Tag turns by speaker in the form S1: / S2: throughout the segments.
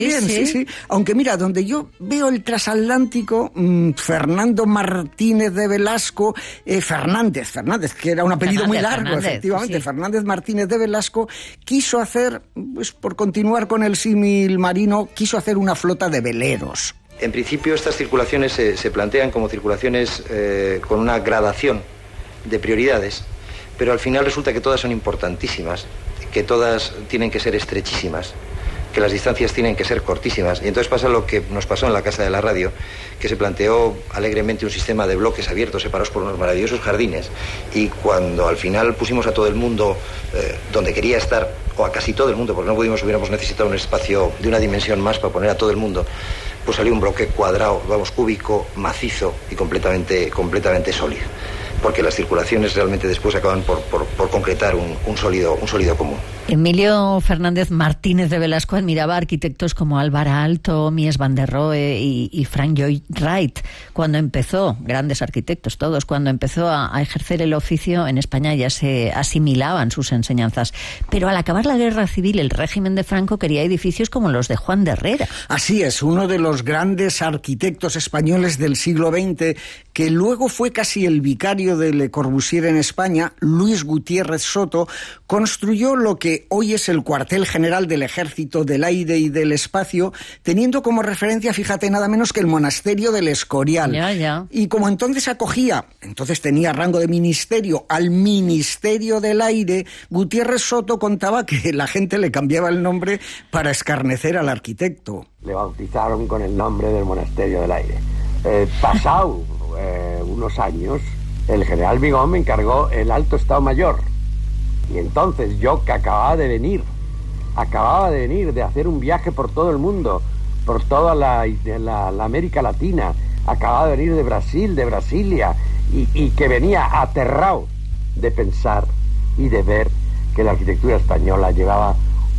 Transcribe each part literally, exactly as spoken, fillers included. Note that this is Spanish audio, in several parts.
S1: Bien, sí, sí, sí. Aunque mira, donde yo veo el transatlántico, mmm, Fernando Martínez de Velasco, eh, Fernández, Fernández, que era un apellido Fernández, muy largo, Fernández, efectivamente, sí. Fernández Martínez de Velasco, quiso hacer, pues por continuar con el símil marino, quiso hacer una flota de veleros.
S2: En principio estas circulaciones se, se plantean como circulaciones eh, con una gradación de prioridades, pero al final resulta que todas son importantísimas, que todas tienen que ser estrechísimas, que las distancias tienen que ser cortísimas. Y entonces pasa lo que nos pasó en la Casa de la Radio, que se planteó alegremente un sistema de bloques abiertos separados por unos maravillosos jardines, y cuando al final pusimos a todo el mundo eh, donde quería estar, o a casi todo el mundo, porque no pudimos, hubiéramos necesitado un espacio de una dimensión más para poner a todo el mundo, pues salió un bloque cuadrado, vamos, cúbico, macizo y completamente, completamente sólido. Porque las circulaciones realmente después acaban por, por, por concretar un, un, sólido, un sólido común.
S3: Emilio Fernández Martínez de Velasco admiraba a arquitectos como Álvaro Aalto, Mies van der Rohe y, y Frank Lloyd Wright cuando empezó, grandes arquitectos todos, cuando empezó a, a ejercer el oficio en España ya se asimilaban sus enseñanzas. Pero al acabar la guerra civil, el régimen de Franco quería edificios como los de Juan de Herrera.
S1: Así es, uno de los grandes arquitectos españoles del siglo veinte, que luego fue casi el vicario de Le Corbusier en España, Luis Gutiérrez Soto, construyó lo que hoy es el cuartel general del Ejército del Aire y del Espacio, teniendo como referencia, fíjate, nada menos que el monasterio del Escorial.
S3: Ya, ya.
S1: Y como entonces acogía, entonces tenía rango de ministerio, al Ministerio del Aire, Gutiérrez Soto contaba que la gente le cambiaba el nombre para escarnecer al arquitecto.
S4: Le bautizaron con el nombre del Monasterio del Aire. Eh, pasado eh, unos años, el general Vigón me encargó el Alto Estado Mayor. Y entonces yo, que acababa de venir, acababa de venir, de hacer un viaje por todo el mundo, por toda la, la, la América Latina, acababa de venir de Brasil, de Brasilia, y, y que venía aterrado de pensar y de ver que la arquitectura española llevaba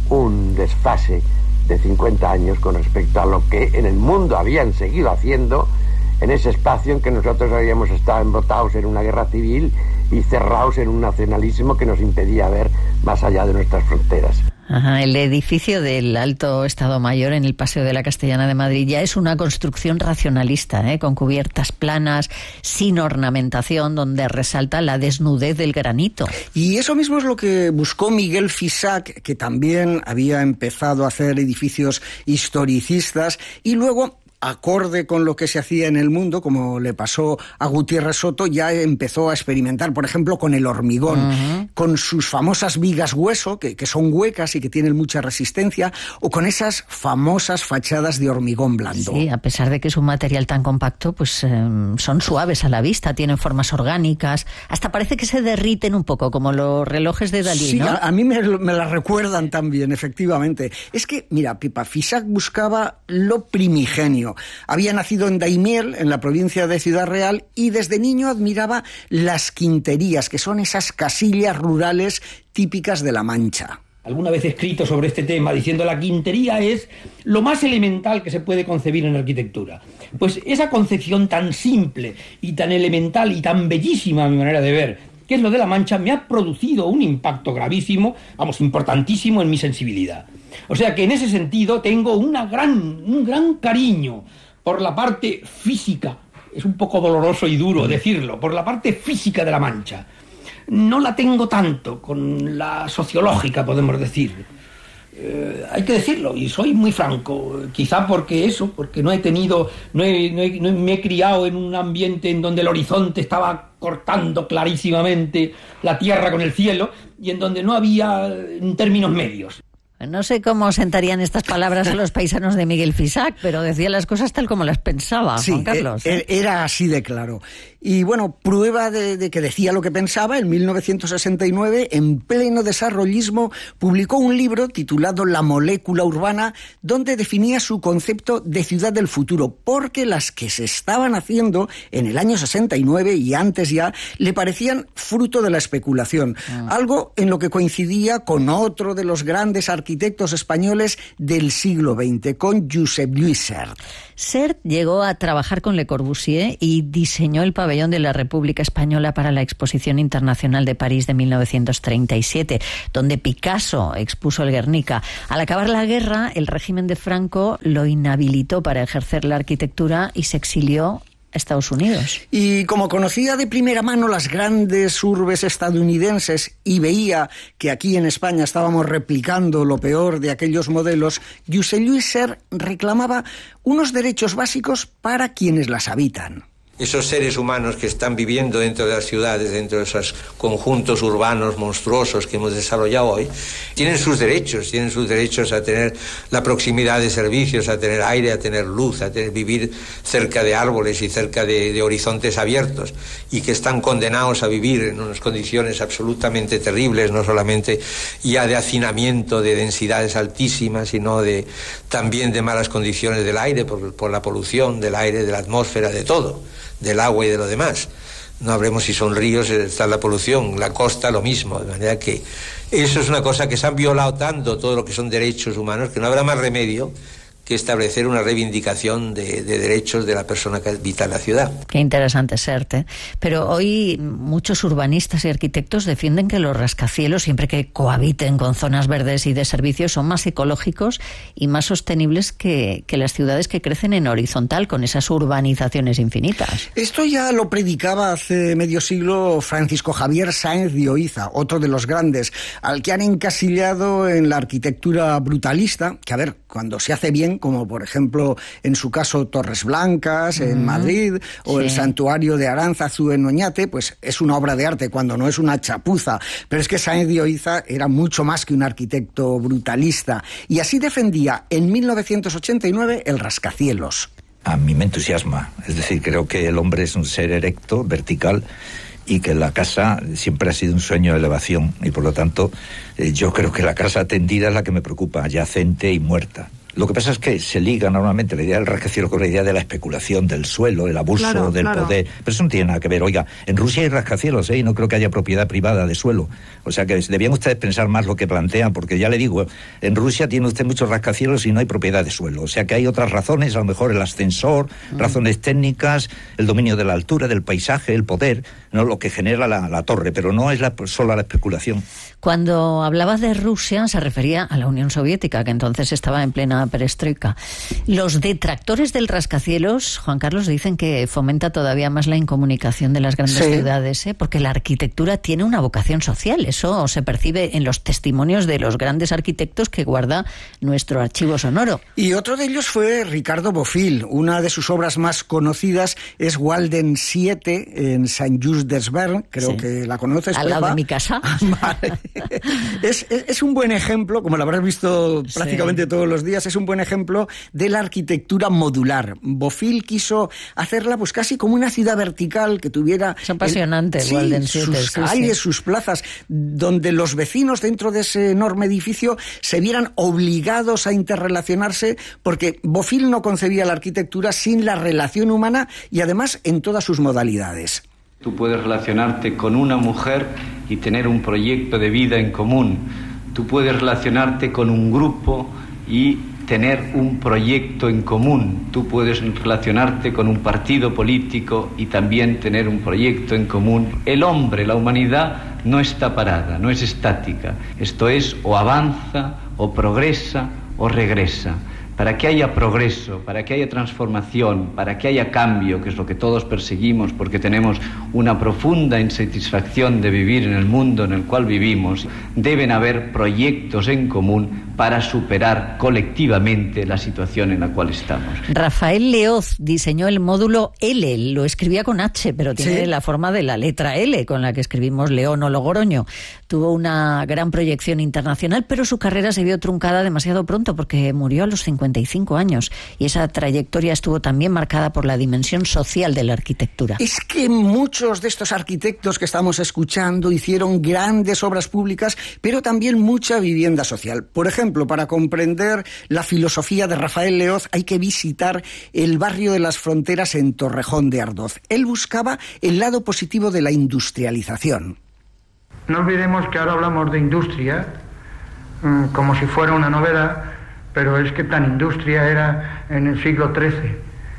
S4: un desfase de cincuenta años con respecto a lo que en el mundo habían seguido haciendo en ese espacio en que nosotros habíamos estado embotados en una guerra civil y cerrados en un nacionalismo que nos impedía ver más allá de nuestras fronteras.
S3: Ajá, el edificio del Alto Estado Mayor en el Paseo de la Castellana de Madrid ya es una construcción racionalista, ¿eh? Con cubiertas planas, sin ornamentación, donde resalta la desnudez del granito.
S1: Y eso mismo es lo que buscó Miguel Fisac, que también había empezado a hacer edificios historicistas, y luego, acorde con lo que se hacía en el mundo, como le pasó a Gutiérrez Soto, ya empezó a experimentar, por ejemplo, con el hormigón, uh-huh. con sus famosas vigas hueso, que, que son huecas y que tienen mucha resistencia, o con esas famosas fachadas de hormigón blando.
S3: Sí, a pesar de que es un material tan compacto, pues eh, son suaves a la vista, tienen formas orgánicas, hasta parece que se derriten un poco, como los relojes de Dalí,
S1: sí,
S3: ¿no?
S1: a, a mí me, me las recuerdan también, efectivamente. Es que, mira, Pipa, Fisac buscaba lo primigenio. Había nacido en Daimiel, en la provincia de Ciudad Real, y desde niño admiraba las quinterías, que son esas casillas rurales típicas de La Mancha.
S5: Alguna vez he escrito sobre este tema diciendo la quintería es lo más elemental que se puede concebir en la arquitectura. Pues esa concepción tan simple y tan elemental y tan bellísima a mi manera de ver, que es lo de La Mancha, me ha producido un impacto gravísimo, vamos, importantísimo en mi sensibilidad. O sea que en ese sentido tengo una gran, un gran cariño por la parte física, es un poco doloroso y duro decirlo, por la parte física de La Mancha. No la tengo tanto con la sociológica, podemos decir. Eh, hay que decirlo, y soy muy franco, quizá porque eso, porque no he tenido, no, he, no, he, no me he criado en un ambiente en donde el horizonte estaba cortando clarísimamente la tierra con el cielo y en donde no había en términos medios.
S3: No sé cómo sentarían estas palabras a los paisanos de Miguel Fisac, pero decía las cosas tal como las pensaba,
S1: sí,
S3: Juan Carlos.
S1: ¿eh? Era así de claro. Y bueno, prueba de, de que decía lo que pensaba, en mil novecientos sesenta y nueve, en pleno desarrollismo, publicó un libro titulado La molécula urbana, donde definía su concepto de ciudad del futuro, porque las que se estaban haciendo en el año sesenta y nueve y antes ya, le parecían fruto de la especulación. Ah. Algo en lo que coincidía con otro de los grandes arquitectos arquitectos españoles del siglo veinte, con Josep Lluís Sert.
S3: Sert llegó a trabajar con Le Corbusier y diseñó el pabellón de la República Española para la Exposición Internacional de París de mil novecientos treinta y siete, donde Picasso expuso el Guernica. Al acabar la guerra, el régimen de Franco lo inhabilitó para ejercer la arquitectura y se exilió Estados Unidos.
S1: Y como conocía de primera mano las grandes urbes estadounidenses y veía que aquí en España estábamos replicando lo peor de aquellos modelos, Josep Lluís Sert reclamaba unos derechos básicos para quienes las habitan.
S6: Esos seres humanos que están viviendo dentro de las ciudades, dentro de esos conjuntos urbanos monstruosos que hemos desarrollado hoy, tienen sus derechos, tienen sus derechos a tener la proximidad de servicios, a tener aire, a tener luz, a tener, vivir cerca de árboles y cerca de, de horizontes abiertos, y que están condenados a vivir en unas condiciones absolutamente terribles, no solamente ya de hacinamiento, de densidades altísimas, sino de, también de malas condiciones del aire, por, por la polución del aire, de la atmósfera, de todo, del agua y de lo demás. No hablemos si son ríos, está la polución, la costa lo mismo, de manera que eso es una cosa que se han violado tanto, todo lo que son derechos humanos, que no habrá más remedio que establecer una reivindicación de, de derechos de la persona que habita en la ciudad.
S3: Qué interesante, Sert, ¿eh? Pero hoy muchos urbanistas y arquitectos defienden que los rascacielos, siempre que cohabiten con zonas verdes y de servicios, son más ecológicos y más sostenibles que, que las ciudades que crecen en horizontal, con esas urbanizaciones infinitas.
S1: Esto ya lo predicaba hace medio siglo Francisco Javier Sáenz de Oiza, otro de los grandes, al que han encasillado en la arquitectura brutalista, que a ver, cuando se hace bien, como por ejemplo en su caso Torres Blancas en mm, Madrid o sí. el Santuario de Aránzazu en Oñate, pues es una obra de arte cuando no es una chapuza. Pero es que Sáenz de Oiza era mucho más que un arquitecto brutalista, y así defendía en mil novecientos ochenta y nueve el rascacielos.
S7: A mí me entusiasma, es decir, creo que el hombre es un ser erecto, vertical, y que la casa siempre ha sido un sueño de elevación, y por lo tanto eh, yo creo que la casa tendida es la que me preocupa, yacente y muerta. Lo que pasa es que se liga normalmente la idea del rascacielos con la idea de la especulación, del suelo, el abuso, claro, del claro. poder. Pero eso no tiene nada que ver. Oiga, en Rusia hay rascacielos, ¿eh? Y no creo que haya propiedad privada de suelo. O sea que debían ustedes pensar más lo que plantean, porque ya le digo, en Rusia tiene usted muchos rascacielos y no hay propiedad de suelo. O sea que hay otras razones, a lo mejor el ascensor, mm. razones técnicas, el dominio de la altura, del paisaje, el poder, no lo que genera la, la torre, pero no es la, solo la especulación.
S3: Cuando hablaba de Rusia se refería a la Unión Soviética, que entonces estaba en plena perestroika. Los detractores del rascacielos, Juan Carlos, dicen que fomenta todavía más la incomunicación de las grandes sí. ciudades, ¿eh? Porque la arquitectura tiene una vocación social. Eso se percibe en los testimonios de los grandes arquitectos que guarda nuestro archivo sonoro.
S1: Y otro de ellos fue Ricardo Bofill. Una de sus obras más conocidas es Walden siete en Saint-Just-des-Verns. Creo sí. que la conoces,
S3: al
S1: Pepa.
S3: lado de mi casa.
S1: Vale. es, es, es un buen ejemplo, como lo habrás visto prácticamente sí. todos los días, es un buen ejemplo de la arquitectura modular. Bofill quiso hacerla pues casi como una ciudad vertical que tuviera...
S3: Es apasionante, el, sí, Walden siete,
S1: sus
S3: sí,
S1: calles,
S3: sí.
S1: sus plazas, donde los vecinos dentro de ese enorme edificio se vieran obligados a interrelacionarse, porque Bofill no concebía la arquitectura sin la relación humana y además en todas sus modalidades.
S8: Tú puedes relacionarte con una mujer y tener un proyecto de vida en común. Tú puedes relacionarte con un grupo y tener un proyecto en común. Tú puedes relacionarte con un partido político y también tener un proyecto en común. El hombre, la humanidad, no está parada, no es estática. Esto es, o avanza, o progresa, o regresa. Para que haya progreso, para que haya transformación, para que haya cambio, que es lo que todos perseguimos porque tenemos una profunda insatisfacción de vivir en el mundo en el cual vivimos, deben haber proyectos en común para superar colectivamente la situación en la cual estamos.
S3: Rafael Leoz diseñó el módulo L, lo escribía con H, pero tiene ¿sí? la forma de la letra L, con la que escribimos León o Logroño. Tuvo una gran proyección internacional, pero su carrera se vio truncada demasiado pronto porque murió a los cincuenta y cinco años, y esa trayectoria estuvo también marcada por la dimensión social de la arquitectura.
S1: Es que muchos de estos arquitectos que estamos escuchando hicieron grandes obras públicas, pero también mucha vivienda social. Por ejemplo, para comprender la filosofía de Rafael Leoz hay que visitar el barrio de las Fronteras en Torrejón de Ardoz. Él buscaba el lado positivo de la industrialización.
S9: No olvidemos que ahora hablamos de industria, mmm, como si fuera una novedad, pero es que tan industria era en el siglo trece.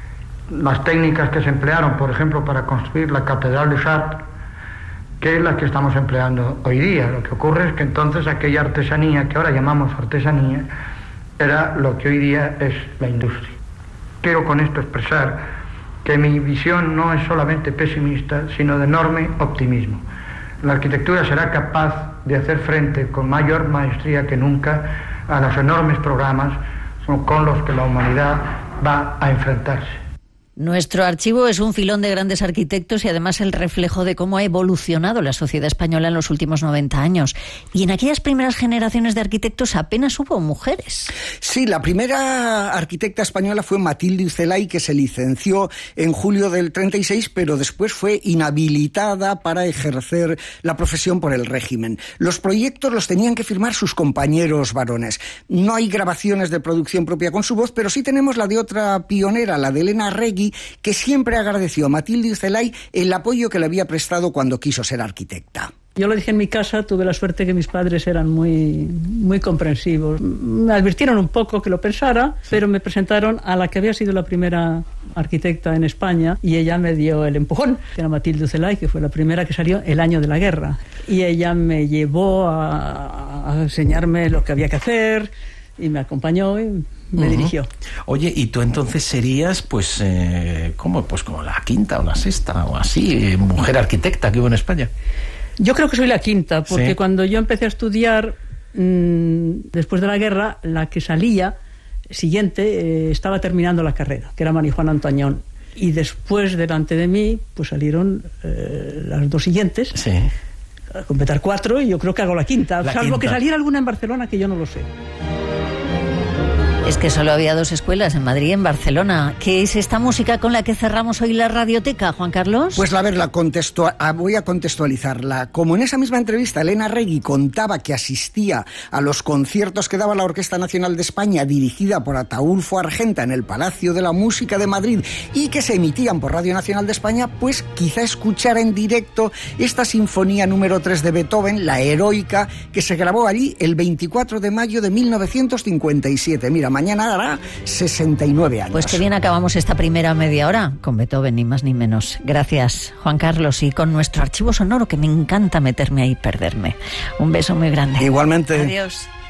S9: Las técnicas que se emplearon, por ejemplo, para construir la Catedral de Chartres, que es la que estamos empleando hoy día. Lo que ocurre es que entonces aquella artesanía, que ahora llamamos artesanía, era lo que hoy día es la industria. Quiero con esto expresar que mi visión no es solamente pesimista, sino de enorme optimismo. La arquitectura será capaz de hacer frente con mayor maestría que nunca a los enormes programas con los que la humanidad va a enfrentarse.
S3: Nuestro archivo es un filón de grandes arquitectos y además el reflejo de cómo ha evolucionado la sociedad española en los últimos noventa años. Y en aquellas primeras generaciones de arquitectos apenas hubo mujeres.
S1: Sí, la primera arquitecta española fue Matilde Ucelay, que se licenció en julio del treinta y seis, pero después fue inhabilitada para ejercer la profesión por el régimen. Los proyectos los tenían que firmar sus compañeros varones. No hay grabaciones de producción propia con su voz, pero sí tenemos la de otra pionera, la de Elena Regui, que siempre agradeció a Matilde Ucelay el apoyo que le había prestado cuando quiso ser arquitecta.
S10: Yo lo dije en mi casa, tuve la suerte que mis padres eran muy, muy comprensivos. Me advirtieron un poco que lo pensara, pero me presentaron a la que había sido la primera arquitecta en España y ella me dio el empujón. Era Matilde Ucelay, que fue la primera que salió el año de la guerra. Y ella me llevó a, a enseñarme lo que había que hacer y me acompañó y me uh-huh. dirigió.
S11: Oye, y tú entonces serías, pues, eh, ¿cómo? Pues como la quinta o la sexta o así, eh, mujer arquitecta que hubo en España.
S10: Yo creo que soy la quinta, porque
S11: ¿Sí?
S10: cuando yo empecé a estudiar, mmm, después de la guerra, la que salía siguiente eh, estaba terminando la carrera, que era Marijuana Antañón. Y después, delante de mí, pues salieron eh, las dos siguientes.
S11: Sí.
S10: A completar cuatro, y yo creo que hago la quinta,
S11: la
S10: salvo
S11: quinta.
S10: que saliera alguna en Barcelona, que yo no lo sé.
S3: Es que solo había dos escuelas, en Madrid y en Barcelona. ¿Qué es esta música con la que cerramos hoy la radioteca, Juan Carlos?
S1: Pues a ver, la contesto- voy a contextualizarla. Como en esa misma entrevista Elena Regui contaba que asistía a los conciertos que daba la Orquesta Nacional de España, dirigida por Ataúlfo Argenta en el Palacio de la Música de Madrid, y que se emitían por Radio Nacional de España, pues quizá escuchara en directo esta sinfonía número tres de Beethoven, la Heroica, que se grabó allí el veinticuatro de mayo de mil novecientos cincuenta y siete. Mira, mañana hará sesenta y nueve años.
S3: Pues que bien acabamos esta primera media hora con Beethoven, ni más ni menos. Gracias, Juan Carlos, y con nuestro archivo sonoro, que me encanta meterme ahí y perderme. Un beso muy grande.
S1: Igualmente.
S3: Adiós.